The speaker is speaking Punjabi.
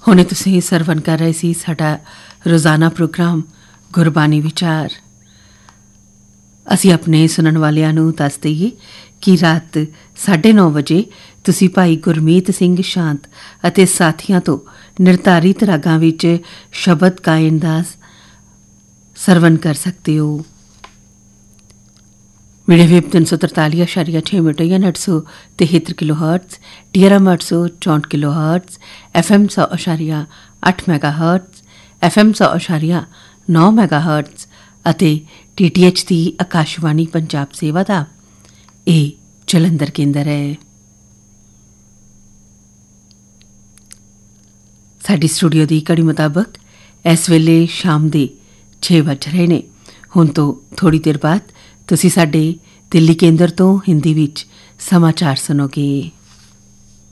ਹੁਣੇ ਤੁਸੀਂ ਸਰਵਣ ਕਰ ਰਹੇ ਸੀ ਸਾਡਾ ਰੋਜ਼ਾਨਾ ਪ੍ਰੋਗਰਾਮ ਗੁਰਬਾਣੀ ਵਿਚਾਰ। ਅਸੀਂ ਆਪਣੇ ਸੁਣਨ ਵਾਲਿਆਂ ਨੂੰ ਦੱਸ ਦਈਏ ਕਿ ਰਾਤ 9:30 ਵਜੇ ਤੁਸੀਂ ਭਾਈ ਗੁਰਮੀਤ ਸਿੰਘ ਸ਼ਾਂਤ ਅਤੇ ਸਾਥੀਆਂ ਤੋਂ ਨਿਰਧਾਰਿਤ ਰਾਗਾਂ ਵਿੱਚ ਸ਼ਬਦ ਗਾਇਨ ਦਾ ਸਰਵਣ ਕਰ ਸਕਦੇ ਹੋ। ਮੀਡੀਅਮ ਵੇਵ 343.6 ਮੀਟਰ ਜਾਂ 873 kilo hertz, DRM 864 kilo hertz, FM 100.8 mega hertz, FM 100.9 mega hertz ਅਤੇ DTH ਦੀ ਆਕਾਸ਼ਵਾਣੀ ਪੰਜਾਬ ਸੇਵਾ ਦਾ ਇਹ ਜਲੰਧਰ ਕੇਂਦਰ ਹੈ। ਸਾਡੀ ਸਟੂਡੀਓ ਦੀ ਘੜੀ ਮੁਤਾਬਕ ਇਸ ਵੇਲੇ ਸ਼ਾਮ ਦੇ 6 ਵੱਜ ਰਹੇ ਨੇ। ਹੁਣ ਤੋਂ ਥੋੜ੍ਹੀ ਦੇਰ ਬਾਅਦ ਤੁਸੀਂ ਸਾਡੇ ਦਿੱਲੀ ਕੇਂਦਰ ਤੋਂ ਹਿੰਦੀ ਵਿੱਚ ਸਮਾਚਾਰ ਸੁਣੋਗੇ।